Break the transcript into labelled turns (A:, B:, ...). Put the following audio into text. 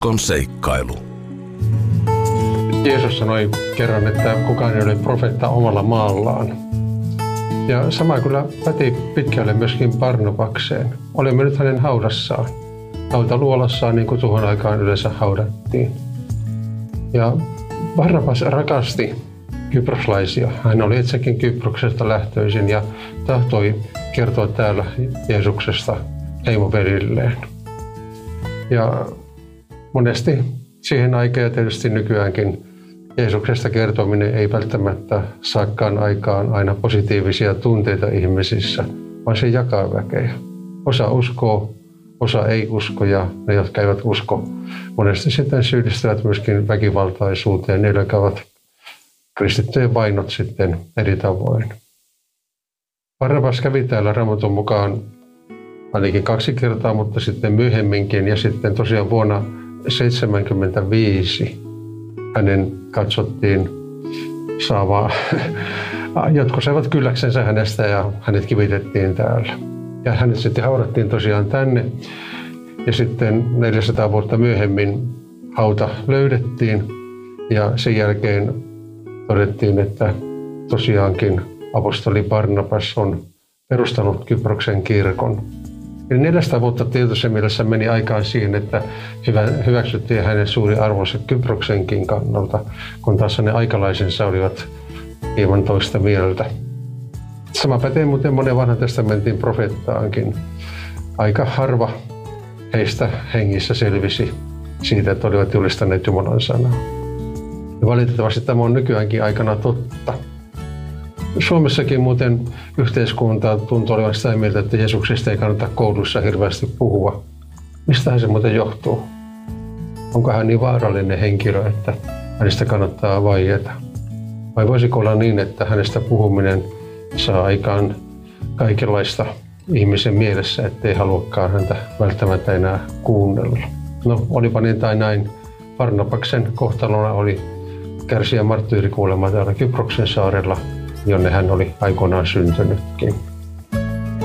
A: Viikon seikkailu.
B: Jeesus sanoi kerran, että kukaan ei ole profeetta omalla maallaan. Ja sama kyllä päti pitkälle myöskin Barnabakseen. Olimme nyt hänen haudassaan. Hautaluolassaan, niin kuin tuohon aikaan yleensä haudattiin. Ja Barnabas rakasti kyproslaisia. Hän oli itsekin Kyproksesta lähtöisin ja tahtoi kertoa täällä Jeesuksesta heimoverilleen. Ja monesti siihen aikaan ja tietysti nykyäänkin Jeesuksesta kertominen ei välttämättä saakaan aikaan aina positiivisia tunteita ihmisissä, vaan se jakaa väkeä. Osa uskoo, osa ei usko ja ne, jotka eivät usko, monesti sitten syyllistävät myöskin väkivaltaisuuteen, ne jakavat kristittyjen vainot sitten eri tavoin. Barnabas kävi täällä Raamatun mukaan ainakin 2 kertaa, mutta sitten myöhemminkin ja sitten tosiaan vuonna 1975 hänen katsottiin jotkut saivat kylläksensä hänestä ja hänet kivitettiin täällä. Ja hänet sitten haudattiin tosiaan tänne ja sitten 400 vuotta myöhemmin hauta löydettiin ja sen jälkeen todettiin, että tosiaankin apostoli Barnabas on perustanut Kyproksen kirkon. Eli 400 vuotta tietyssä mielessä meni aikaan siihen, että hyväksyttiin hänen suuri arvonsa Kyproksenkin kannalta, kun taas ne aikalaisensa olivat hieman toista mieltä. Sama pätee muuten monen vanhan testamentin profeettaankin. Aika harva heistä hengissä selvisi siitä, että olivat julistaneet Jumalan sanaa. Ja valitettavasti tämä on nykyäänkin aikana totta. Suomessakin muuten yhteiskunta tuntuu olevan sitä mieltä, että Jeesuksesta ei kannata koulussa hirveästi puhua. Mistähän se muuten johtuu? Onko hän niin vaarallinen henkilö, että hänestä kannattaa vaieta? Vai voisiko olla niin, että hänestä puhuminen saa aikaan kaikenlaista ihmisen mielessä, ettei haluakaan häntä välttämättä enää kuunnella? No, olipa niin tai näin. Barnabaksen kohtalona oli kärsiä marttyyrikuolema täällä Kyproksen saarella, jonne hän oli aikoinaan syntynytkin.